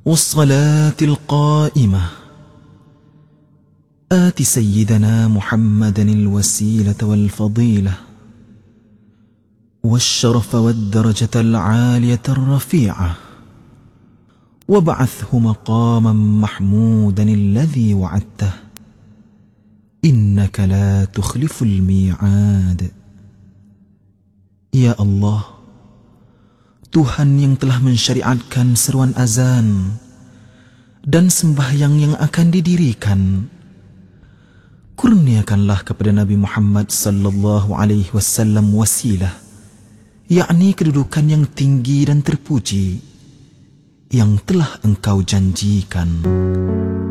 والصلاة القائمة آت سيدنا محمدا الوسيلة والفضيلة والشرف والدرجة العالية الرفيعة وابعثه مقاما محمودا الذي وعدته إنك لا تخلف الميعاد. Ya Allah, Tuhan yang telah mensyariatkan seruan azan dan sembahyang yang akan didirikan, kurniakanlah kepada Nabi Muhammad sallallahu alaihi wasallam wasilah, yakni kedudukan yang tinggi dan terpuji yang telah Engkau janjikan.